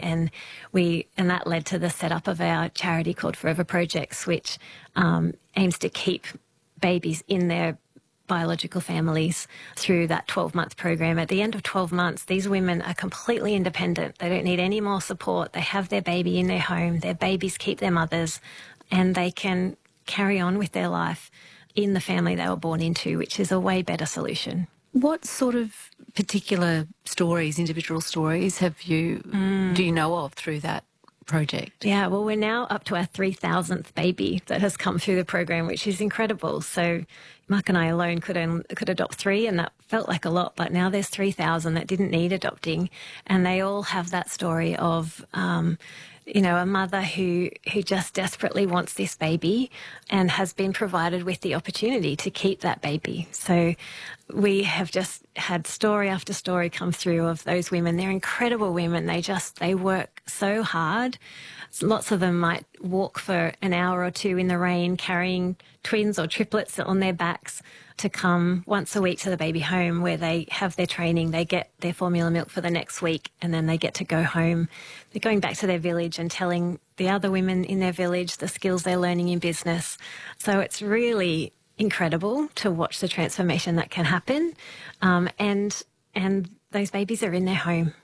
and that led to the setup of our charity called Forever Projects, which aims to keep babies in their biological families through that 12-month program. At the end of 12 months, these women are completely independent. They don't need any more support. They have their baby in their home. Their babies keep their mothers, and they can carry on with their life in the family they were born into, which is a way better solution. What sort of particular stories, individual stories, do you know of through that project? Yeah, well, we're now up to our 3,000th baby that has come through the program, which is incredible. So Mark and I alone could adopt 3, and that felt like a lot, but now there's 3,000 that didn't need adopting, and they all have that story of a mother who just desperately wants this baby and has been provided with the opportunity to keep that baby. So we have just had story after story come through of those women. They're incredible women. They work so hard. Lots of them might walk for an hour or two in the rain carrying twins or triplets on their backs to come once a week to the baby home, where they have their training, they get their formula milk for the next week, and then they get to go home. They're going back to their village and telling the other women in their village the skills they're learning in business. So it's really incredible to watch the transformation that can happen, and those babies are in their home.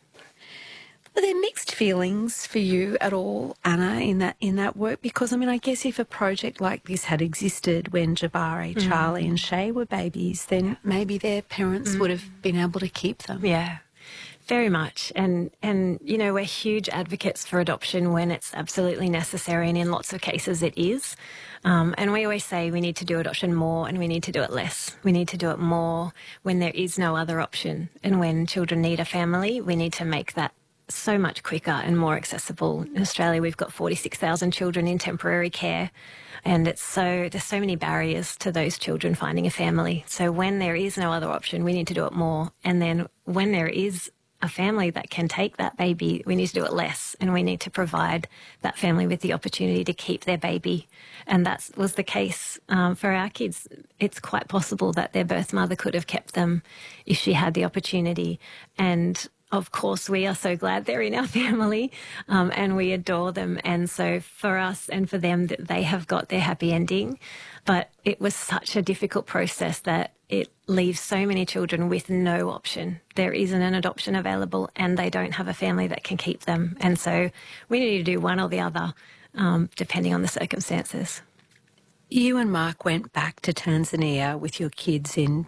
Were there mixed feelings for you at all, Anna, in that work? Because, I guess if a project like this had existed when Jabari, Charlie and Shay were babies, then maybe their parents would have been able to keep them. Yeah, very much. And we're huge advocates for adoption when it's absolutely necessary, and in lots of cases it is. And we always say we need to do adoption more and we need to do it less. We need to do it more when there is no other option. And when children need a family, we need to make that so much quicker and more accessible. In Australia, we've got 46,000 children in temporary care, and there's so many barriers to those children finding a family. So when there is no other option, we need to do it more. And then when there is a family that can take that baby, we need to do it less, and we need to provide that family with the opportunity to keep their baby. And that was the case for our kids. It's quite possible that their birth mother could have kept them if she had the opportunity. And of course, we are so glad they're in our family, and we adore them. And so for us and for them, that they have got their happy ending. But it was such a difficult process that it leaves so many children with no option. There isn't an adoption available, and they don't have a family that can keep them. And so we need to do one or the other, depending on the circumstances. You and Mark went back to Tanzania with your kids in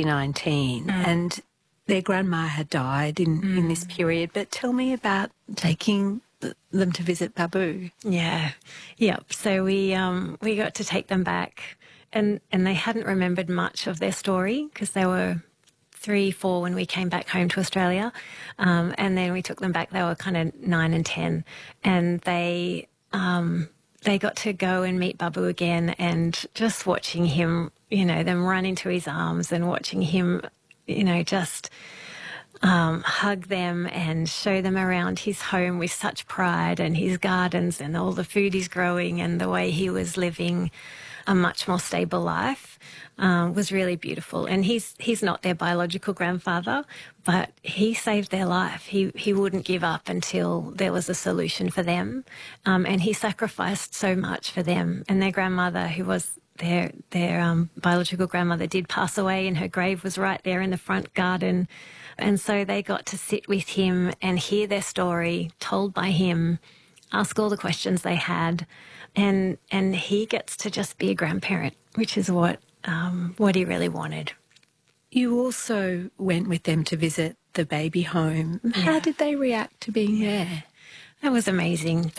2019, and their grandma had died in this period. But tell me about taking them to visit Babu. Yeah. So we got to take them back, and they hadn't remembered much of their story because they were 3, 4 when we came back home to Australia, and then we took them back. They were kind of 9 and 10, and they got to go and meet Babu again, and just watching him, them run into his arms and watching him, just hug them and show them around his home with such pride, and his gardens and all the food he's growing and the way he was living a much more stable life was really beautiful. And he's not their biological grandfather, but he saved their life. He wouldn't give up until there was a solution for them, and he sacrificed so much for them. And their grandmother, who was their biological grandmother, did pass away, and her grave was right there in the front garden. And so they got to sit with him and hear their story told by him, ask all the questions they had, and he gets to just be a grandparent, which is what he really wanted. You also went with them to visit the baby home. Yeah. How did they react to being there? That was amazing.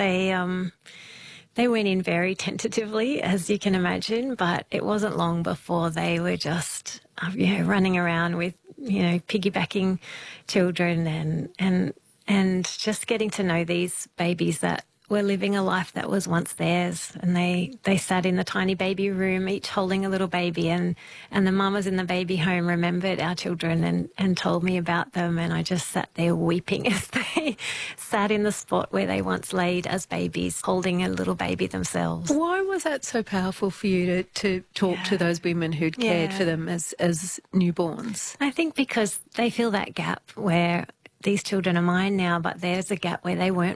They went in very tentatively, as you can imagine, but it wasn't long before they were just, running around with, piggybacking children and just getting to know these babies that were living a life that was once theirs. And they sat in the tiny baby room, each holding a little baby, and the mamas in the baby home remembered our children and told me about them. And I just sat there weeping as they sat in the spot where they once laid as babies, holding a little baby themselves. Why was that so powerful for you to talk to those women who'd cared for them as newborns? I think because they feel that gap where these children are mine now, but there's a gap where they weren't